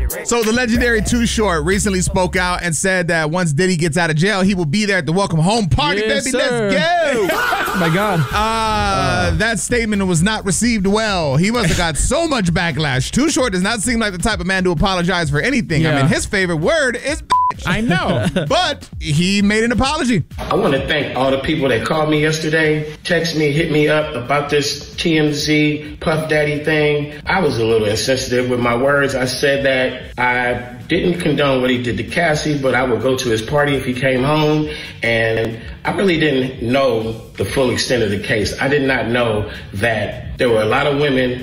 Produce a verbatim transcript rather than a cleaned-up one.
So the legendary Too Short recently spoke out and said that once Diddy gets out of jail, he will be there at the welcome home party, Yes, baby. sir. Let's go. Oh my God. Uh, that statement was not received well. He must have got so much backlash. Too Short does not seem like the type of man to apologize for anything. I Yeah. mean, his favorite word is bitch. I know. But he made an apology. I want to thank all the people that called me yesterday, text me, hit me up about this T M Z Puff Daddy thing. I was a little insensitive with my words. I said that I didn't condone what he did to Cassie, but I would go to his party if he came home. And I really didn't know the full extent of the case. I did not know that there were a lot of women